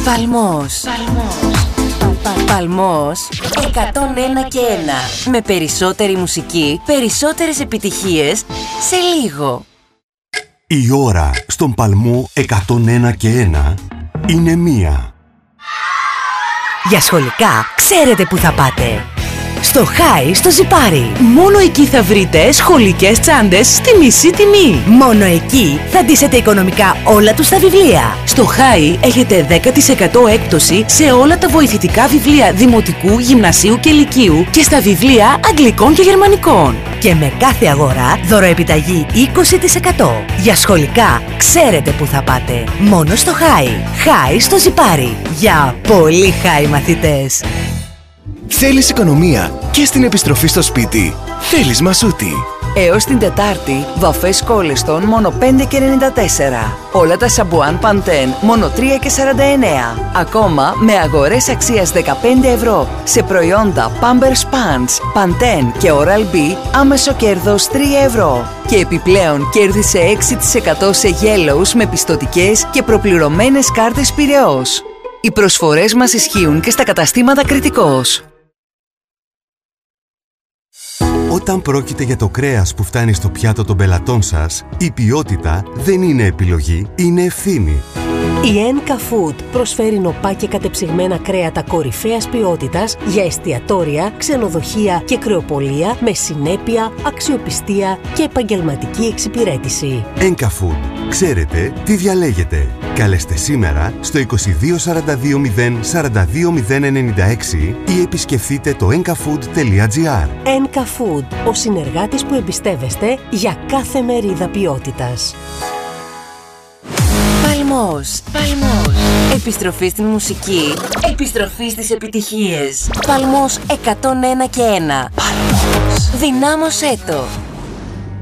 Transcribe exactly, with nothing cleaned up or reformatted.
Παλμός. Παλμός. Παλμός εκατόν ένα και ένα. Με περισσότερη μουσική, περισσότερες επιτυχίες σε λίγο. Η ώρα στον Παλμό εκατόν ένα και ένα είναι μία. Για σχολικά, ξέρετε που θα πάτε. Στο Χάι, στο Ζιπάρι. Μόνο εκεί θα βρείτε σχολικές τσάντες στη μισή τιμή. Μόνο εκεί θα ντύσετε οικονομικά όλα τους τα βιβλία. Στο Χάι έχετε δέκα τοις εκατό έκπτωση σε όλα τα βοηθητικά βιβλία δημοτικού, γυμνασίου και λυκείου και στα βιβλία αγγλικών και γερμανικών. Και με κάθε αγορά δωροεπιταγή είκοσι τοις εκατό. Για σχολικά, ξέρετε που θα πάτε. Μόνο στο Χάι. Χάι στο Ζιπάρι. Για πολύ Χάι μαθητές. Θέλεις οικονομία και στην επιστροφή στο σπίτι. Θέλεις Μασούτη. Έως την Τετάρτη, βαφές Κόλεστον μόνο πέντε και ενενήντα τέσσερα. Όλα τα σαμπουάν Pantene μόνο τρία και σαράντα εννέα. Ακόμα με αγορές αξίας δεκαπέντε ευρώ σε προϊόντα Pampers Pants, Pantene και Oral-B, άμεσο κέρδος τρία ευρώ. Και επιπλέον κέρδισε έξι τοις εκατό σε Yellows με πιστωτικές και προπληρωμένες κάρτες Πειραιώς. Οι προσφορές μας ισχύουν και στα καταστήματα Κρητικός. Όταν πρόκειται για το κρέας που φτάνει στο πιάτο των πελατών σας, η ποιότητα δεν είναι επιλογή, είναι ευθύνη. Η Ένκα Food προσφέρει νοπά και κατεψυγμένα κρέατα κορυφαίας ποιότητας για εστιατόρια, ξενοδοχεία και κρεοπολία με συνέπεια, αξιοπιστία και επαγγελματική εξυπηρέτηση. Ένκα Food. Ξέρετε τι διαλέγετε. Καλέστε σήμερα στο είκοσι δύο σαράντα δύο μηδέν σαράντα δύο μηδέν ενενήντα έξι ή επισκεφτείτε το enkafood τελεία gr. Ένκα Food, ο συνεργάτης που εμπιστεύεστε για κάθε μερίδα ποιότητας. Παλμός. Παλμός. Επιστροφή στην μουσική. Επιστροφή στις επιτυχίες. Παλμός εκατόν ένα και ένα. Παλμός. Δυνάμωσέ το.